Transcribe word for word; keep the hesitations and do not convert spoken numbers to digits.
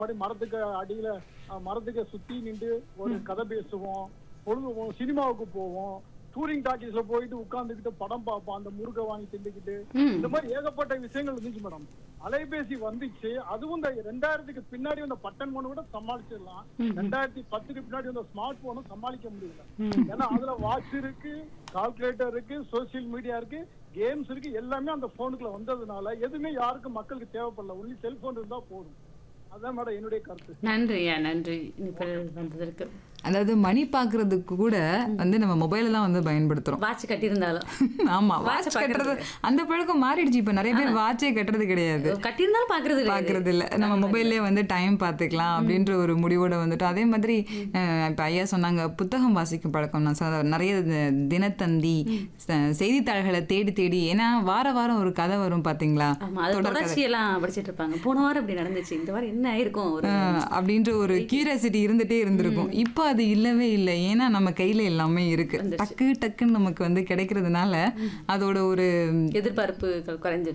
மாதிரி மரத்துக்கு அடியில அஹ், மரத்துக்கு சுத்தி நின்று ஒரு கதை பேசுவோம், பொழுதுவோம், சினிமாவுக்கு போவோம், டூரிங் டாக்கீஸ்ல போயிட்டு உட்கார்ந்துக்கிட்டு படம் பார்ப்போம், அந்த முருகை வாங்கி திண்டுக்கிட்டு ம். இந்த மாதிரி ஏகப்பட்ட விஷயங்கள் இருந்துச்சு மேடம். அலைபேசி வந்துச்சு, அதுவும் இந்த ரெண்டாயிரத்துக்கு பின்னாடி வந்த பட்டன் போன் கூட சமாளிச்சிடலாம். ரெண்டாயிரத்தி பத்துக்கு பின்னாடி வந்த ஸ்மார்ட் போனும் சமாளிக்க முடியல. ஏன்னா அதுல வாட்ச் இருக்கு, கால்குலேட்டர் இருக்கு, சோசியல் மீடியா இருக்கு, கேம்ஸ் இருக்கு, எல்லாமே அந்த போனுக்குள்ள வந்ததுனால எதுவுமே யாருக்கும் மக்களுக்கு தேவைப்படல. ஒன்லி செல்போன் இருந்தா போதும். அதான் மேடம் என்னுடைய கருத்து. நன்றியா நன்றி இப்ப வந்ததற்கு. அதாவது மணி பார்க்கறதுக்கு கூட வந்து நம்ம மொபைல தான் வந்து பயன்படுத்துறோம். வாட்ச் கட்டியிருந்தாலும் ஆமா, Watch வாட்ச் கட்டுறது பார்க்கறது. அந்த பழக்கம் மாறிடுச்சு. இப்ப நிறைய பேர் வாட்சே கட்டுறது கிடையாது, கட்டியிருந்தாலும் பாக்குறது பாக்குறது இல்ல. நம்ம மொபைல்லே வந்து டைம் பார்த்துக்கலாம் அப்படின்ற ஒரு முடிவோட வந்துட்டு. அதே மாதிரி அஹ், இப்ப ஐயா சொன்னாங்க புத்தகம் வாசிக்கும் பழக்கம். நான் சொன்ன நிறைய தி- தினத்தந்தி ச- செய்தித்தாள்களை தேடி தேடி, ஏன்னா வார வாரம் ஒரு கதை வரும் பாத்தீங்களா, ஆமா அது தொடர் கதை. தொடர்ச்சி எல்லாம் படிச்சிட்டு இருப்பாங்க. போன வாரம் இப்படி நடந்துச்சு, இந்த வாரம் என்ன ஆயிருக்கும் ஒரு அஹ், அப்படின்ற ஒரு கியூரியாசிட்டி இருந்துட்டே இருந்திருக்கும். இப்போ அது இல்லவே இல்லை. ஏன்னா நம்ம கையில எல்லாமே இருக்கு, வந்துருச்சு. டக்கு டக்குன்னு நமக்கு வந்து கிடைக்கிறதுனால அதோட ஒரு எதிர்பார்ப்பு குறைஞ்சிருச்சு.